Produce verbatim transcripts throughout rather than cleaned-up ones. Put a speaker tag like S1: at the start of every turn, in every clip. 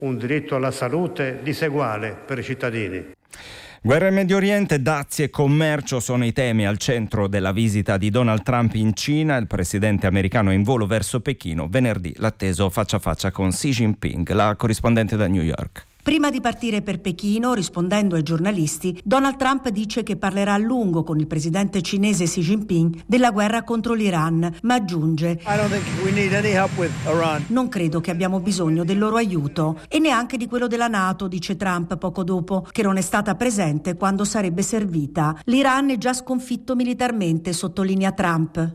S1: un diritto alla salute diseguale per i cittadini.
S2: Guerra in Medio Oriente, dazi e commercio sono i temi al centro della visita di Donald Trump in Cina. Il presidente americano è in volo verso Pechino. Venerdì l'atteso faccia a faccia con Xi Jinping, la corrispondente da New York.
S3: Prima di partire per Pechino, rispondendo ai giornalisti, Donald Trump dice che parlerà a lungo con il presidente cinese Xi Jinping della guerra contro l'Iran, ma aggiunge: non credo che abbiamo bisogno del loro aiuto e neanche di quello della NATO, dice Trump poco dopo, che non è stata presente quando sarebbe servita. L'Iran è già sconfitto militarmente, sottolinea Trump.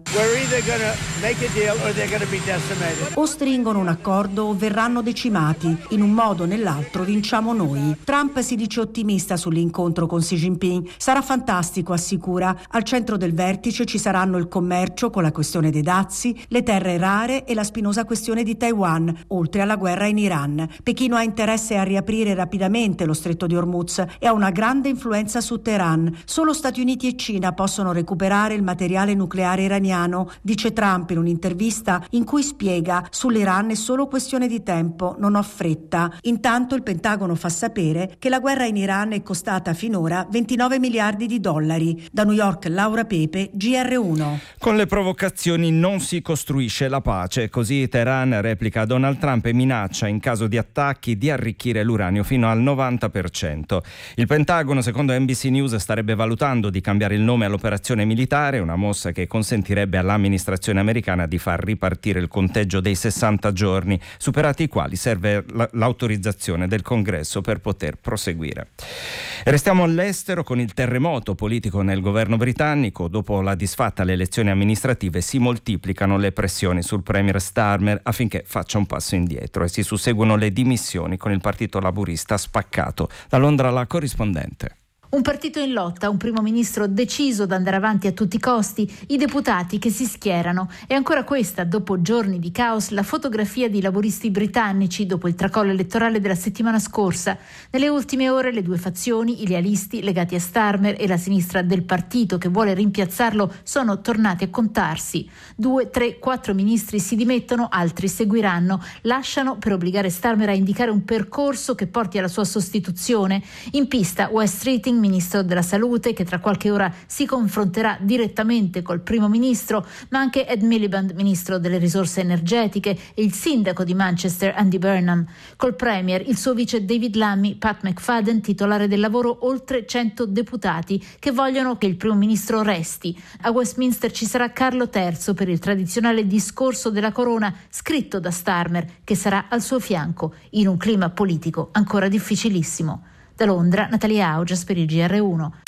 S3: O stringono un accordo o verranno decimati, in un modo o nell'altro vinciamo noi. Trump si dice ottimista sull'incontro con Xi Jinping. Sarà fantastico, assicura. Al centro del vertice ci saranno il commercio con la questione dei dazi, le terre rare e la spinosa questione di Taiwan, oltre alla guerra in Iran. Pechino ha interesse a riaprire rapidamente lo stretto di Hormuz e ha una grande influenza su Teheran. Solo Stati Uniti e Cina possono recuperare il materiale nucleare iraniano, dice Trump in un'intervista in cui spiega: sull'Iran è solo questione di tempo, non ho fretta. Intanto il Pentagono Il Pentagono fa sapere che la guerra in Iran è costata finora ventinove miliardi di dollari. Da New York, Laura Pepe, G R uno.
S2: Con le provocazioni non si costruisce la pace, così Teheran replica Donald Trump e minaccia in caso di attacchi di arricchire l'uranio fino al novanta per cento. Il Pentagono, secondo N B C News, starebbe valutando di cambiare il nome all'operazione militare, una mossa che consentirebbe all'amministrazione americana di far ripartire il conteggio dei sessanta giorni, superati i quali serve l'autorizzazione del Congresso per poter proseguire. E restiamo all'estero con il terremoto politico nel governo britannico. Dopo la disfatta alle elezioni amministrative si moltiplicano le pressioni sul premier Starmer affinché faccia un passo indietro e si susseguono le dimissioni con il partito laburista spaccato. Da Londra la corrispondente.
S4: Un partito in lotta, un primo ministro deciso ad andare avanti a tutti i costi, i deputati che si schierano. E ancora questa, dopo giorni di caos, la fotografia di laburisti britannici dopo il tracollo elettorale della settimana scorsa. Nelle ultime ore le due fazioni, i lealisti legati a Starmer e la sinistra del partito che vuole rimpiazzarlo, sono tornati a contarsi. Due, tre, quattro ministri si dimettono, altri seguiranno. Lasciano per obbligare Starmer a indicare un percorso che porti alla sua sostituzione. In pista Wes Streeting, ministro della salute, che tra qualche ora si confronterà direttamente col primo ministro, ma anche Ed Miliband, ministro delle risorse energetiche, e il sindaco di Manchester Andy Burnham. Col premier, il suo vice David Lammy, Pat McFadden, titolare del lavoro, oltre cento deputati che vogliono che il primo ministro resti. A Westminster ci sarà Carlo terzo per il tradizionale discorso della corona scritto da Starmer, che sarà al suo fianco in un clima politico ancora difficilissimo. Da Londra, Natalia Augias per il G R uno.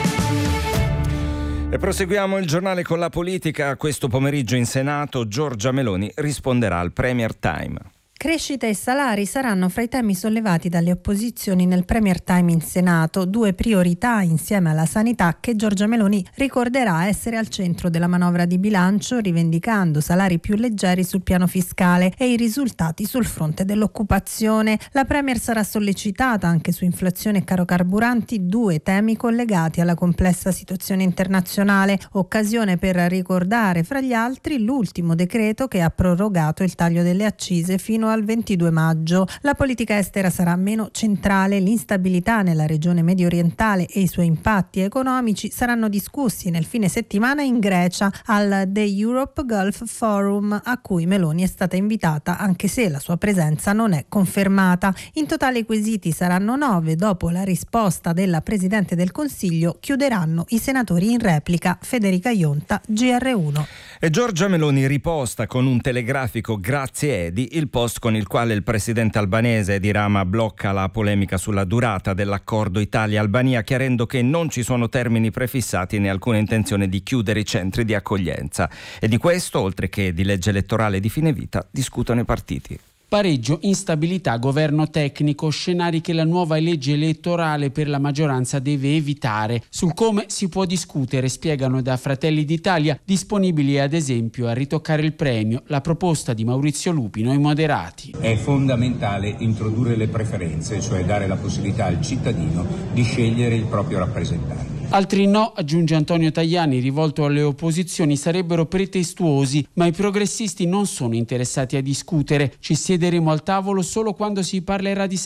S2: E proseguiamo il giornale con la politica. Questo pomeriggio in Senato Giorgia Meloni risponderà al Premier Time.
S5: Crescita e salari saranno fra i temi sollevati dalle opposizioni nel Premier Time in Senato, due priorità insieme alla sanità che Giorgia Meloni ricorderà essere al centro della manovra di bilancio, rivendicando salari più leggeri sul piano fiscale e i risultati sul fronte dell'occupazione. La Premier sarà sollecitata anche su inflazione e caro carburanti, due temi collegati alla complessa situazione internazionale, occasione per ricordare fra gli altri l'ultimo decreto che ha prorogato il taglio delle accise fino al ventidue maggio. La politica estera sarà meno centrale, l'instabilità nella regione medio orientale e i suoi impatti economici saranno discussi nel fine settimana in Grecia al The Europe Gulf Forum, a cui Meloni è stata invitata anche se la sua presenza non è confermata. In totale i quesiti saranno nove. Dopo la risposta della Presidente del Consiglio chiuderanno i senatori in replica. Federica Ionta, G R uno.
S2: E Giorgia Meloni riposta con un telegrafico grazie Edi il post con il quale il presidente albanese Edi Rama blocca la polemica sulla durata dell'accordo Italia-Albania, chiarendo che non ci sono termini prefissati né alcuna intenzione di chiudere i centri di accoglienza. E di questo, oltre che di legge elettorale di fine vita, discutono i partiti.
S6: Pareggio, instabilità, governo tecnico, scenari che la nuova legge elettorale per la maggioranza deve evitare. Sul come si può discutere, spiegano da Fratelli d'Italia, disponibili ad esempio a ritoccare il premio, la proposta di Maurizio Lupino ai moderati.
S7: È fondamentale introdurre le preferenze, cioè dare la possibilità al cittadino di scegliere il proprio rappresentante.
S6: Altri no, aggiunge Antonio Tajani, rivolto alle opposizioni, sarebbero pretestuosi, ma i progressisti non sono interessati a discutere. Ci siederemo al tavolo solo quando si parlerà di